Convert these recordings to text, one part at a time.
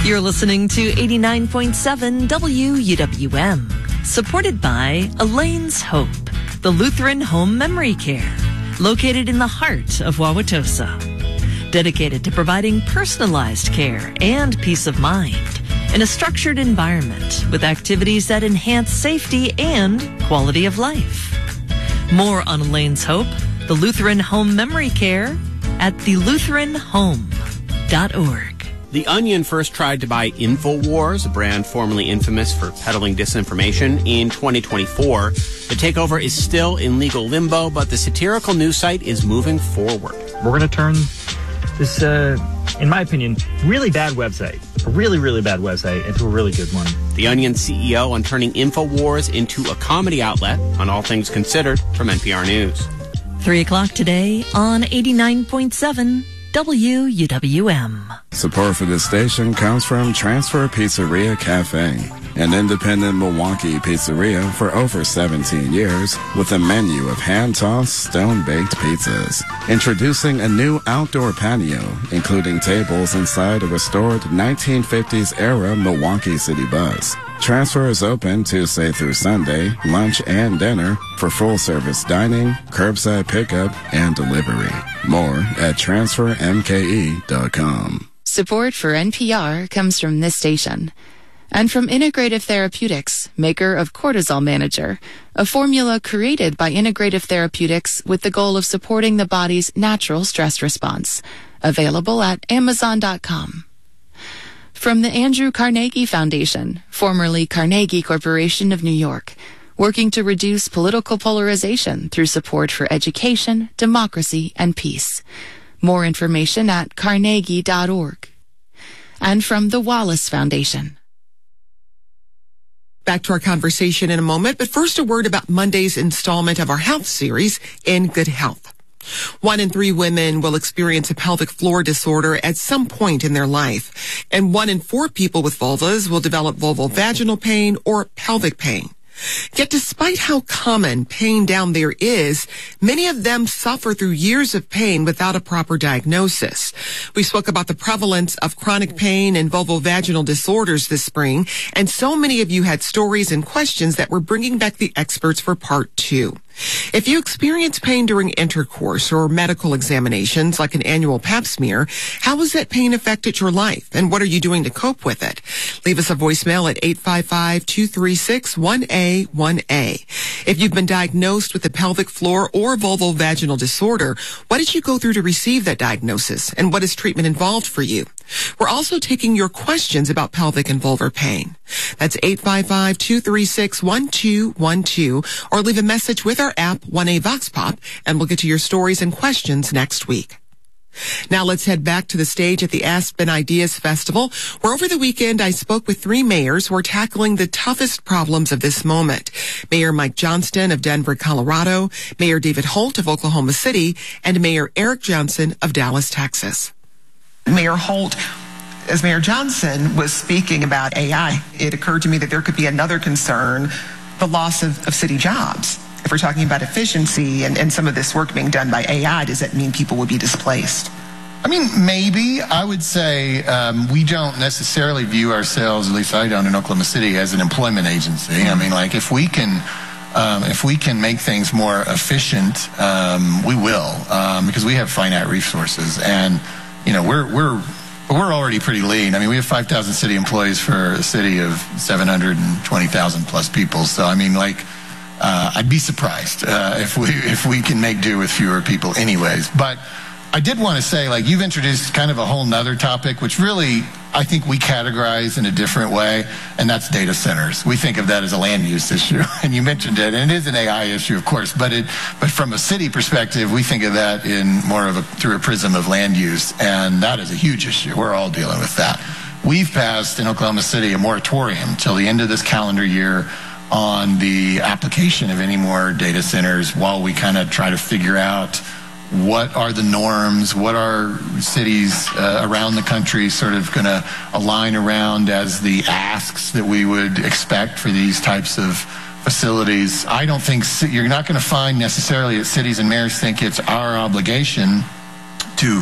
You're listening to 89.7 WUWM, supported by Elaine's Hope, the Lutheran Home Memory Care, located in the heart of Wauwatosa. Dedicated to providing personalized care and peace of mind in a structured environment with activities that enhance safety and quality of life. More on Elaine's Hope, the Lutheran Home Memory Care, at thelutheranhome.org. The Onion first tried to buy InfoWars, a brand formerly infamous for peddling disinformation, in 2024. The takeover is still in legal limbo, but the satirical news site is moving forward. We're going to turn this, in my opinion, really bad website, a really, really bad website, into a really good one. The Onion CEO on turning InfoWars into a comedy outlet on All Things Considered from NPR News. 3 o'clock today on 89.7 WUWM. Support for this station comes from Transfer Pizzeria Cafe, an independent Milwaukee pizzeria for over 17 years with a menu of hand-tossed, stone-baked pizzas. Introducing a new outdoor patio, including tables inside a restored 1950s-era Milwaukee City bus. Transfer is open Tuesday through Sunday, lunch and dinner, for full-service dining, curbside pickup, and delivery. More at transfermke.com. Support for NPR comes from this station and from Integrative Therapeutics, maker of Cortisol Manager, a formula created by Integrative Therapeutics with the goal of supporting the body's natural stress response. Available at Amazon.com. From the Andrew Carnegie Foundation, formerly Carnegie Corporation of New York, working to reduce political polarization through support for education, democracy, and peace. More information at carnegie.org. And from the Wallace Foundation. Back to our conversation in a moment, but first a word about Monday's installment of our health series, In Good Health. 1 in 3 women will experience a pelvic floor disorder at some point in their life, and 1 in 4 people with vulvas will develop vulvovaginal pain or pelvic pain. Yet despite how common pain down there is, many of them suffer through years of pain without a proper diagnosis. We spoke about the prevalence of chronic pain and vulvovaginal disorders this spring, and so many of you had stories and questions that we're bringing back the experts for part 2. If you experience pain during intercourse or medical examinations like an annual pap smear, how has that pain affected your life and what are you doing to cope with it? Leave us a voicemail at 855-236-1A1A. If you've been diagnosed with a pelvic floor or vulvovaginal disorder, what did you go through to receive that diagnosis and what is treatment involved for you? We're also taking your questions about pelvic and vulvar pain. That's 855-236-1212 or leave a message with our app 1A Vox Pop and we'll get to your stories and questions next week. Now let's head back to the stage at the Aspen Ideas Festival, where over the weekend I spoke with 3 mayors who are tackling the toughest problems of this moment. Mayor Mike Johnston of Denver, Colorado, Mayor David Holt of Oklahoma City, and Mayor Eric Johnson of Dallas, Texas. Mayor Holt, as Mayor Johnson was speaking about AI, it occurred to me that there could be another concern, the loss of city jobs. If we're talking about efficiency and some of this work being done by AI, does that mean people would be displaced? I mean, maybe. I would say we don't necessarily view ourselves, at least I don't in Oklahoma City, as an employment agency. I mean, like, if we can make things more efficient, we will, because we have finite resources. And, you know, we're already pretty lean. I mean, we have 5,000 city employees for a city of 720,000 plus people. So, I mean, like, I'd be surprised if we can make do with fewer people anyways. But I did want to say, like, you've introduced kind of a whole nother topic, which really I think we categorize in a different way, and that's data centers. We think of that as a land use issue, and you mentioned it, and it is an AI issue, of course, but from a city perspective, we think of that in more of through a prism of land use, and that is a huge issue. We're all dealing with that. We've passed in Oklahoma City a moratorium till the end of this calendar year on the application of any more data centers while we kind of try to figure out what are the norms, what are cities around the country sort of going to align around as the asks that we would expect for these types of facilities. I don't think you're not going to find necessarily that cities and mayors think it's our obligation to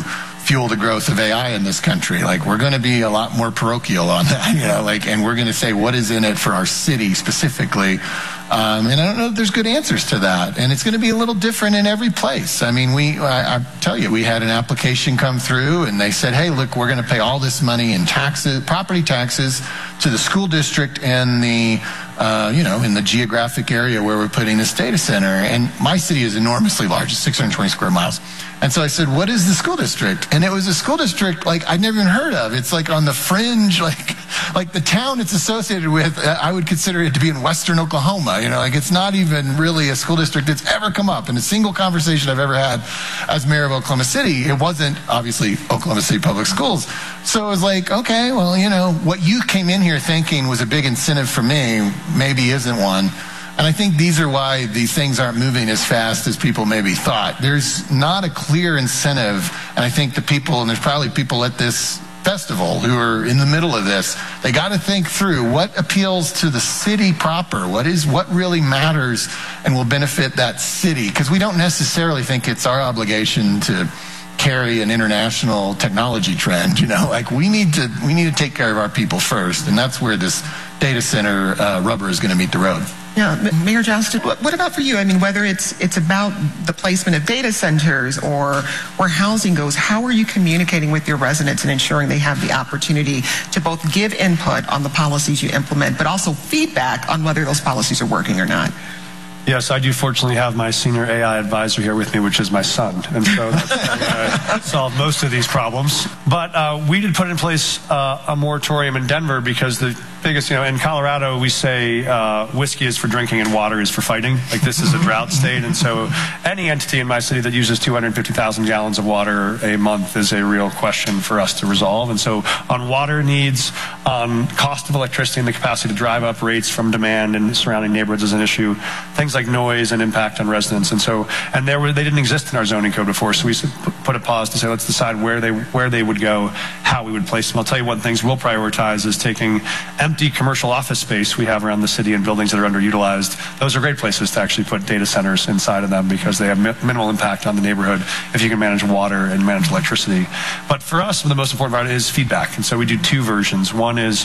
fuel the growth of AI in this country. Like, we're going to be a lot more parochial on that, and we're going to say what is in it for our city specifically. And I don't know if there's good answers to that. And it's going to be a little different in every place. I mean, I tell you, we had an application come through and they said, hey, look, we're going to pay all this money in taxes, property taxes, to the school district and the, in the geographic area where we're putting this data center. And my city is enormously large. It's 620 square miles. And so I said, what is the school district? And it was a school district like I'd never even heard of. It's like on the fringe, like the town it's associated with, I would consider it to be in western Oklahoma. It's not even really a school district that's ever come up in a single conversation I've ever had as mayor of Oklahoma City. It wasn't, obviously, Oklahoma City Public Schools. So it was like, okay, well, what you came in here thinking was a big incentive for me maybe isn't one. And I think these are why these things aren't moving as fast as people maybe thought. There's not a clear incentive, and I think and there's probably people at this festival who are in the middle of this, they got to think through what appeals to the city proper, what really matters and will benefit that city, because we don't necessarily think it's our obligation to carry an international technology trend. We need to take care of our people first, and that's where this data center rubber is going to meet the road. Yeah, Mayor Johnston, what about for you? I mean, whether it's about the placement of data centers or where housing goes, how are you communicating with your residents and ensuring they have the opportunity to both give input on the policies you implement, but also feedback on whether those policies are working or not? Yes, I do fortunately have my senior AI advisor here with me, which is my son. And so that's solved most of these problems. But we did put in place a moratorium in Denver because the biggest, in Colorado, we say whiskey is for drinking and water is for fighting. Like, this is a drought state. And so any entity in my city that uses 250,000 gallons of water a month is a real question for us to resolve. And so on water needs, on cost of electricity and the capacity to drive up rates from demand in surrounding neighborhoods is an issue. Things like noise and impact on residents. And so, they didn't exist in our zoning code before. So we put a pause to say, let's decide where they would go, how we would place them. I'll tell you what things we'll prioritize is taking empty commercial office space we have around the city and buildings that are underutilized. Those are great places to actually put data centers inside of them because they have minimal impact on the neighborhood if you can manage water and manage electricity. But for us, the most important part is feedback. And so we do two versions. One is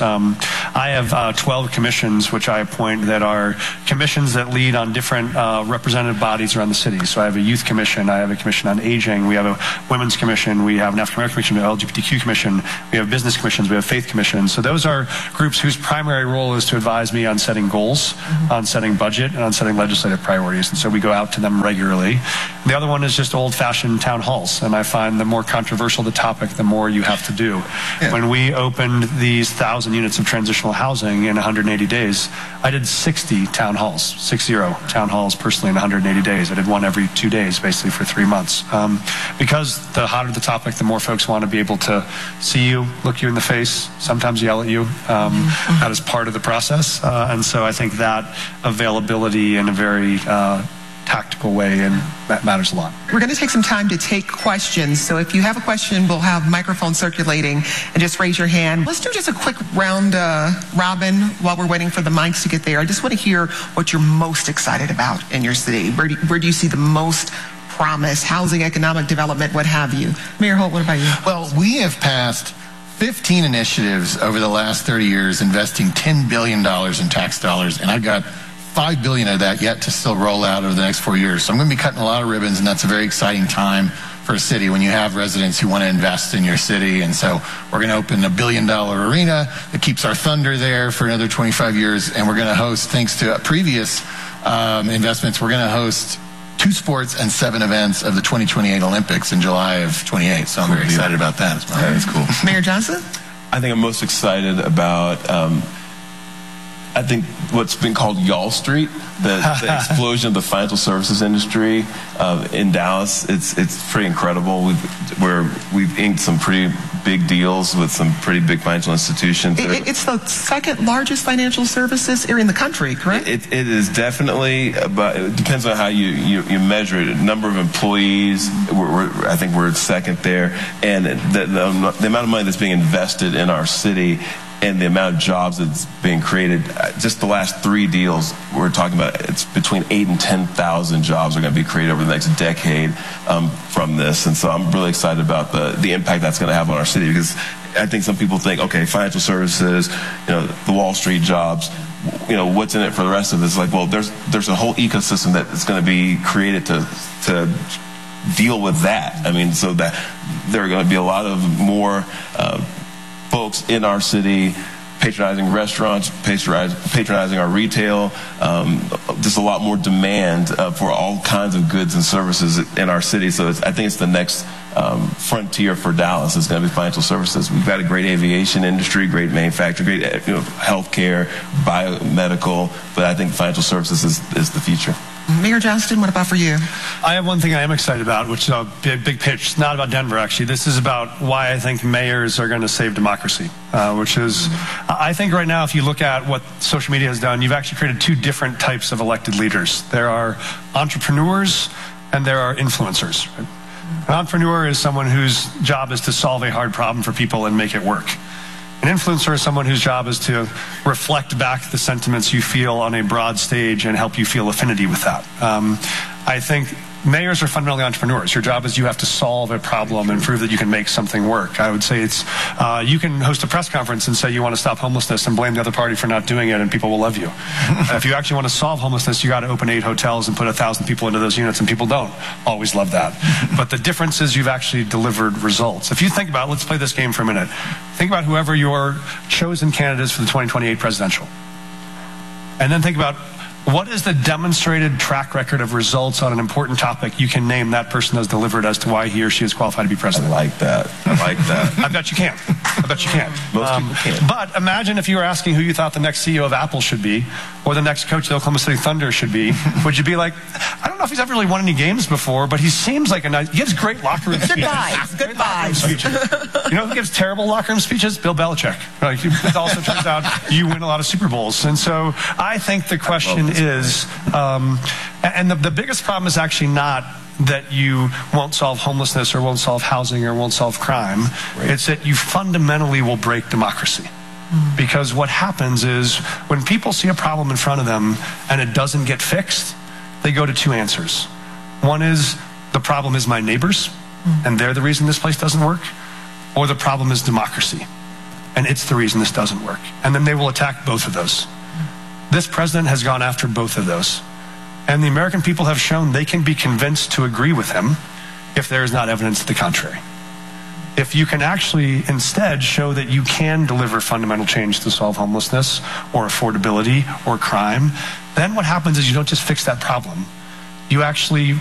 I have 12 commissions which I appoint that are commissions that lead on different representative bodies around the city. So I have a youth commission, I have a commission on aging, we have a women's commission, we have an African American commission, an LGBTQ commission, we have business commissions, we have faith commissions. So those are groups whose primary role is to advise me on setting goals, on setting budget, and on setting legislative priorities. And so we go out to them regularly. The other one is just old-fashioned town halls. And I find the more controversial the topic, the more you have to do. Yeah. When we opened these 1,000 units of transitional housing in 180 days, I did 60 town halls, 60 town halls personally in 180 days. I did one every 2 days, basically for 3 months. Because the hotter the topic, the more folks want to be able to see you, look you in the face, sometimes yell at you. That is part of the process. And so I think that availability in a very tactical way, and that matters a lot. We're going to take some time to take questions. So if you have a question, we'll have microphones circulating, and just raise your hand. Let's do just a quick round robin while we're waiting for the mics to get there. I just want to hear what you're most excited about in your city. Where do you see the most promise, housing, economic development, what have you? Mayor Holt, what about you? Well, we have passed 15 initiatives over the last 30 years, investing $10 billion in tax dollars, and I've got $5 billion of that yet to still roll out over the next 4 years. So I'm going to be cutting a lot of ribbons, and that's a very exciting time for a city when you have residents who want to invest in your city. And so we're going to open $1 billion arena that keeps our thunder there for another 25 years, and we're going to host, thanks to previous investments, we're going to host 2 sports and 7 events of the 2028 Olympics in July of 28. So I'm very excited about that as well. That is cool. Mayor Johnson? I think I'm most excited about I think what's been called Y'all Street, the explosion of the financial services industry in Dallas. It's pretty incredible. We've inked some pretty big deals with some pretty big financial institutions. It's the second largest financial services area in the country, correct? It is definitely, but it depends on how you measure it. Number of employees, I think we're second there, and the amount of money that's being invested in our city and the amount of jobs that's being created, just the last 3 deals we're talking about, it's between 8,000 and 10,000 jobs are going to be created over the next decade from this. And so I'm really excited about the impact that's going to have on our city, because I think some people think, okay, financial services, the Wall Street jobs, what's in it for the rest of this? Like, well, there's a whole ecosystem that is going to be created to deal with that. I mean, so that there are going to be a lot of more folks in our city patronizing restaurants, patronizing our retail, just a lot more demand for all kinds of goods and services in our city. So I think it's the next frontier for Dallas is going to be financial services. We've got a great aviation industry, great manufacturing, great healthcare, biomedical, but I think financial services is the future. Mayor Johnston, what about for you? I have one thing I am excited about, which is a big pitch. It's not about Denver, actually. This is about why I think mayors are going to save democracy, which is, I think right now, if you look at what social media has done, you've actually created 2 different types of elected leaders. There are entrepreneurs and there are influencers. An entrepreneur is someone whose job is to solve a hard problem for people and make it work. An influencer is someone whose job is to reflect back the sentiments you feel on a broad stage and help you feel affinity with that. I think mayors are fundamentally entrepreneurs. Your job is you have to solve a problem and prove that you can make something work. I would say it's, you can host a press conference and say you want to stop homelessness and blame the other party for not doing it, and people will love you. If you actually want to solve homelessness, you got to open 8 hotels and put 1,000 people into those units, and people don't always love that. But the difference is you've actually delivered results. If you think about, let's play this game for a minute. Think about whoever your chosen candidate is for the 2028 presidential. And then think about, what is the demonstrated track record of results on an important topic you can name that person has delivered as to why he or she is qualified to be president? I like that. I bet you can't. Most people can't. But imagine if you were asking who you thought the next CEO of Apple should be, or the next coach of the Oklahoma City Thunder should be. Would you be like, I don't know if he's ever really won any games before, but he seems like he gives great locker room speeches. Goodbye. You know who gives terrible locker room speeches? Bill Belichick. It also turns out you win a lot of Super Bowls. And so I think the question is, and the biggest problem is actually not that you won't solve homelessness or won't solve housing or won't solve crime. Right. It's that you fundamentally will break democracy. Because what happens is when people see a problem in front of them and it doesn't get fixed, they go to 2 answers. One is, the problem is my neighbors, and they're the reason this place doesn't work. Or the problem is democracy, and it's the reason this doesn't work. And then they will attack both of those. This president has gone after both of those. And the American people have shown they can be convinced to agree with him if there is not evidence to the contrary. If you can actually instead show that you can deliver fundamental change to solve homelessness or affordability or crime, then what happens is you don't just fix that problem. You actually